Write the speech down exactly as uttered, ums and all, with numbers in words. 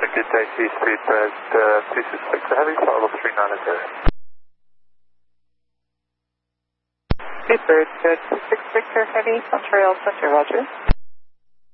good day to you, Speedbird uh, two six six Heavy, follow three nine zero. Speedbird uh, two six six Heavy, Montreal Center, roger.